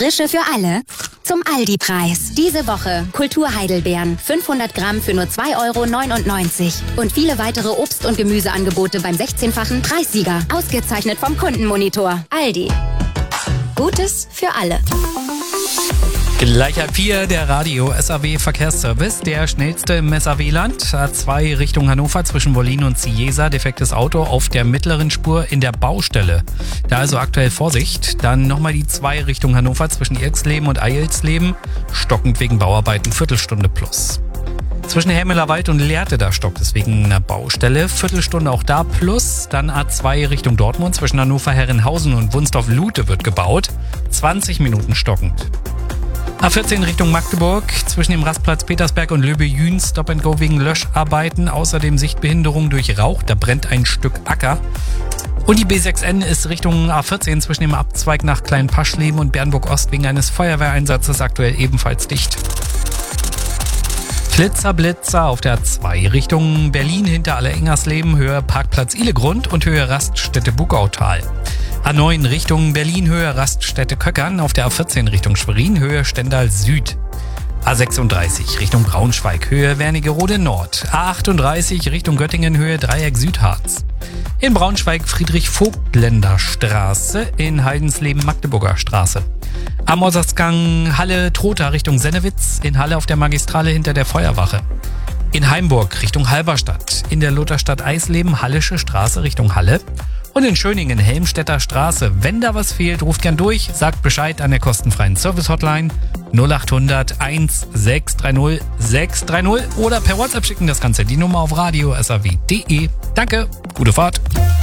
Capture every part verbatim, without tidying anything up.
Frische für alle zum Aldi-Preis. Diese Woche Kultur-Heidelbeeren, fünfhundert Gramm für nur zwei Euro neunundneunzig. Und viele weitere Obst- und Gemüseangebote beim sechzehnfachen Preissieger. Ausgezeichnet vom Kundenmonitor. Aldi. Gutes für alle. Gleich halb vier, der Radio-S A W-Verkehrsservice, der schnellste im S A W-Land. A zwei Richtung Hannover zwischen Wollin und Cieza, defektes Auto auf der mittleren Spur in der Baustelle. Da also aktuell Vorsicht. Dann nochmal die zwei Richtung Hannover zwischen Irxleben und Eilsleben, stockend wegen Bauarbeiten, Viertelstunde plus. Zwischen Helmelerwald und Lehrte, da stockt es wegen einer Baustelle, Viertelstunde auch da plus. Dann A zwei Richtung Dortmund zwischen Hannover-Herrenhausen und Wunsdorf-Lute wird gebaut, zwanzig Minuten stockend. A vierzehn Richtung Magdeburg, zwischen dem Rastplatz Petersberg und Löbe-Jühn, Stop and Go wegen Löscharbeiten, außerdem Sichtbehinderung durch Rauch, da brennt ein Stück Acker. Und die B sechs N ist Richtung A vierzehn zwischen dem Abzweig nach Kleinpaschleben und Bernburg-Ost wegen eines Feuerwehreinsatzes aktuell ebenfalls dicht. Flitzer, Blitzer auf der A zwei Richtung Berlin hinter Aller-Engersleben, Höhe Parkplatz Ihlegrund und Höhe Raststätte Bugautal. A neun Richtung Berlin, Höhe Raststätte Köckern, auf der A vierzehn Richtung Schwerin, Höhe Stendal Süd. A sechsunddreißig Richtung Braunschweig, Höhe Wernigerode Nord. A achtunddreißig Richtung Göttingen, Höhe Dreieck Südharz. In Braunschweig Friedrich-Vogtländer Straße, in Heidensleben Magdeburger Straße. Am Ossersgang Halle Trotha Richtung Sennewitz, in Halle auf der Magistrale hinter der Feuerwache. In Heimburg Richtung Halberstadt, in der Lutherstadt Eisleben Hallische Straße Richtung Halle. Und in Schöningen Helmstedter Straße. Wenn da was fehlt, ruft gern durch, sagt Bescheid an der kostenfreien Service-Hotline null achthundert eins sechs drei null sechs drei null oder per WhatsApp schicken das Ganze die Nummer auf radio s a w punkt de. Danke, gute Fahrt.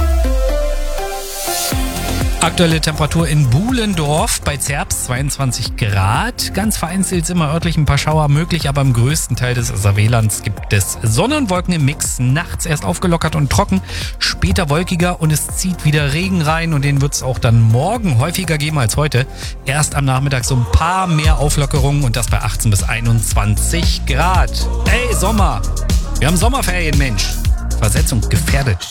Aktuelle Temperatur in Buhlendorf bei Zerbst zweiundzwanzig Grad. Ganz vereinzelt sind immer örtlich ein paar Schauer möglich, aber im größten Teil des S A W-Lands gibt es Sonne und Wolken im Mix. Nachts erst aufgelockert und trocken, später wolkiger und es zieht wieder Regen rein und den wird es auch dann morgen häufiger geben als heute. Erst am Nachmittag so ein paar mehr Auflockerungen und das bei achtzehn bis einundzwanzig Grad. Ey, Sommer! Wir haben Sommerferien, Mensch! Versetzung gefährdet.